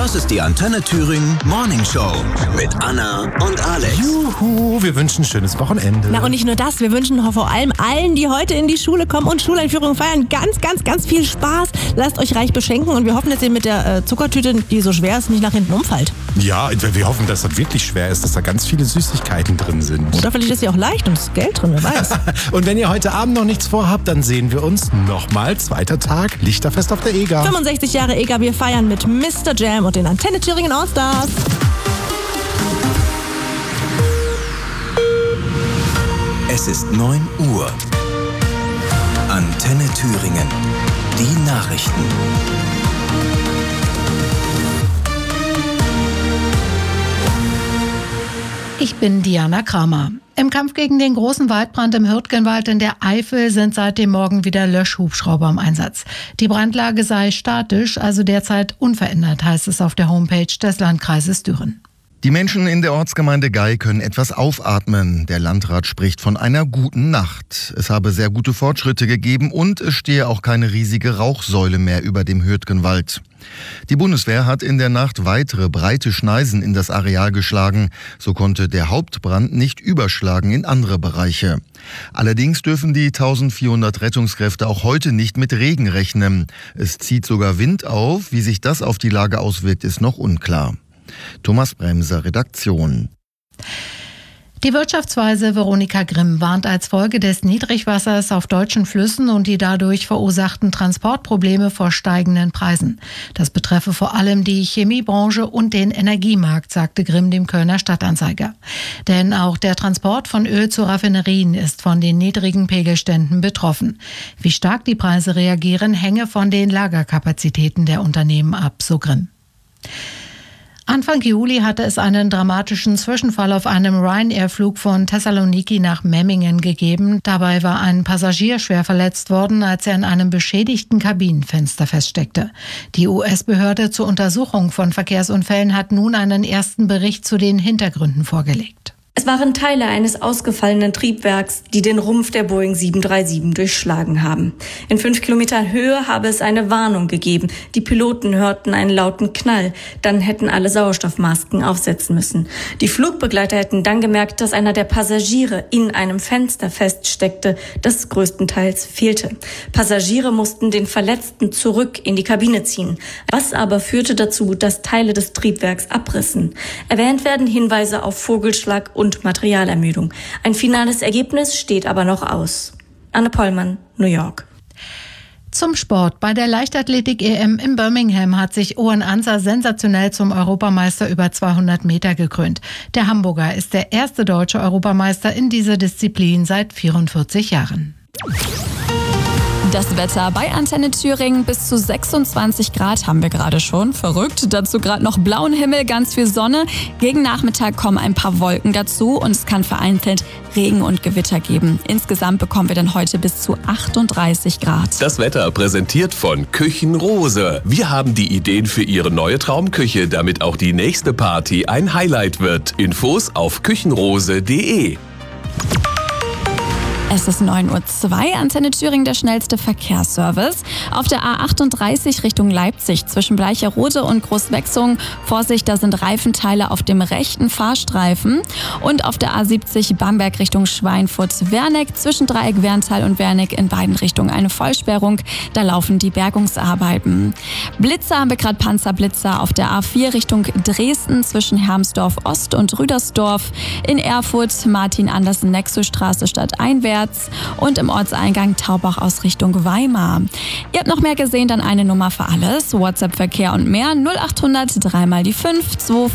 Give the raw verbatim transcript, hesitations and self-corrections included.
Das ist die Antenne Thüringen Morning Show mit Anna und Alex. Juhu, wir wünschen ein schönes Wochenende. Na und nicht nur das, wir wünschen vor allem allen, die heute in die Schule kommen und Schuleinführung feiern, ganz, ganz, ganz viel Spaß. Lasst euch reich beschenken und wir hoffen, dass ihr mit der äh, Zuckertüte, die so schwer ist, nicht nach hinten umfallt. Ja, wir hoffen, dass das wirklich schwer ist, dass da ganz viele Süßigkeiten drin sind. Oder vielleicht ist sie auch leicht und ist Geld drin, wer weiß. Und wenn ihr heute Abend noch nichts vorhabt, dann sehen wir uns nochmal. Zweiter Tag, Lichterfest auf der Eger. fünfundsechzig Jahre Eger, wir feiern mit Mister Jam und den Antenne Thüringen Allstars. Es ist neun Uhr. Antenne Thüringen. Die Nachrichten. Ich bin Diana Kramer. Im Kampf gegen den großen Waldbrand im Hürtgenwald in der Eifel sind seit dem Morgen wieder Löschhubschrauber im Einsatz. Die Brandlage sei statisch, also derzeit unverändert, heißt es auf der Homepage des Landkreises Düren. Die Menschen in der Ortsgemeinde Gei können etwas aufatmen. Der Landrat spricht von einer guten Nacht. Es habe sehr gute Fortschritte gegeben und es stehe auch keine riesige Rauchsäule mehr über dem Hürtgenwald. Die Bundeswehr hat in der Nacht weitere breite Schneisen in das Areal geschlagen. So konnte der Hauptbrand nicht überschlagen in andere Bereiche. Allerdings dürfen die eintausendvierhundert Rettungskräfte auch heute nicht mit Regen rechnen. Es zieht sogar Wind auf. Wie sich das auf die Lage auswirkt, ist noch unklar. Thomas Bremser, Redaktion. Die Wirtschaftsweise Veronika Grimm warnt als Folge des Niedrigwassers auf deutschen Flüssen und die dadurch verursachten Transportprobleme vor steigenden Preisen. Das betreffe vor allem die Chemiebranche und den Energiemarkt, sagte Grimm dem Kölner Stadtanzeiger. Denn auch der Transport von Öl zu Raffinerien ist von den niedrigen Pegelständen betroffen. Wie stark die Preise reagieren, hänge von den Lagerkapazitäten der Unternehmen ab, so Grimm. Anfang Juli hatte es einen dramatischen Zwischenfall auf einem Ryanair-Flug von Thessaloniki nach Memmingen gegeben. Dabei war ein Passagier schwer verletzt worden, als er in einem beschädigten Kabinenfenster feststeckte. Die U S-Behörde zur Untersuchung von Verkehrsunfällen hat nun einen ersten Bericht zu den Hintergründen vorgelegt. Es waren Teile eines ausgefallenen Triebwerks, die den Rumpf der Boeing sieben drei sieben durchschlagen haben. In fünf Kilometern Höhe habe es eine Warnung gegeben. Die Piloten hörten einen lauten Knall. Dann hätten alle Sauerstoffmasken aufsetzen müssen. Die Flugbegleiter hätten dann gemerkt, dass einer der Passagiere in einem Fenster feststeckte, das größtenteils fehlte. Passagiere mussten den Verletzten zurück in die Kabine ziehen. Was aber führte dazu, dass Teile des Triebwerks abrissen. Erwähnt werden Hinweise auf Vogelschlag und und Materialermüdung. Ein finales Ergebnis steht aber noch aus. Anne Pollmann, New York. Zum Sport. Bei der Leichtathletik-E M in Birmingham hat sich Owen Anser sensationell zum Europameister über zweihundert Meter gekrönt. Der Hamburger ist der erste deutsche Europameister in dieser Disziplin seit vierundvierzig Jahren. Das Wetter bei Antenne Thüringen, bis zu sechsundzwanzig Grad haben wir gerade schon. Verrückt. Dazu gerade noch blauen Himmel, ganz viel Sonne. Gegen Nachmittag kommen ein paar Wolken dazu und es kann vereinzelt Regen und Gewitter geben. Insgesamt bekommen wir dann heute bis zu achtunddreißig Grad. Das Wetter präsentiert von Küchenrose. Wir haben die Ideen für Ihre neue Traumküche, damit auch die nächste Party ein Highlight wird. Infos auf küchenrose punkt de. Es ist neun Uhr zwei, Antenne Thüringen, der schnellste Verkehrsservice. Auf der A achtunddreißig Richtung Leipzig zwischen Bleicherode und Großwechsung. Vorsicht, da sind Reifenteile auf dem rechten Fahrstreifen. Und auf der A siebzig Bamberg Richtung Schweinfurt-Werneck zwischen Dreieck Werntal und Werneck in beiden Richtungen eine Vollsperrung. Da laufen die Bergungsarbeiten. Blitzer haben wir gerade, Panzerblitzer auf der A vier Richtung Dresden zwischen Hermsdorf Ost und Rüdersdorf. In Erfurt Martin-Andersen-Nexus-Straße stadteinwärts. Und im Ortseingang Taubach aus Richtung Weimar. Ihr habt noch mehr gesehen, dann eine Nummer für alles. WhatsApp-Verkehr und mehr null achthundert drei mal die fünf zwei